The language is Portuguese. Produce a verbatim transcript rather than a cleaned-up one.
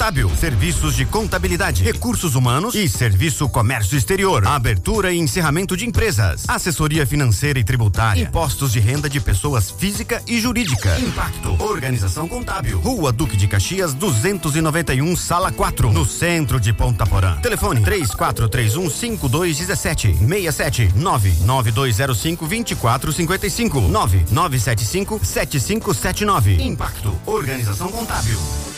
Contábil, serviços de contabilidade, recursos humanos e serviço comércio exterior, abertura e encerramento de empresas, assessoria financeira e tributária, impostos de renda de pessoas física e jurídica. Impacto Organização Contábil, Rua Duque de Caxias duzentos e noventa e um, sala quatro, no centro de Ponta Porã. Telefone três quatro três um, cinco dois um sete, seis sete nove nove dois zero cinco, dois quatro cinco cinco, nove nove sete cinco, sete cinco sete nove. Impacto Organização Contábil.